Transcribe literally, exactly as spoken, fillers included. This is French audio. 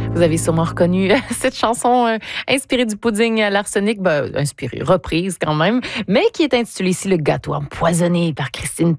Vous avez sûrement reconnu cette chanson euh, inspirée du pudding à l'arsenic, ben, inspirée, reprise quand même, mais qui est intitulée ici Le gâteau empoisonné par Christine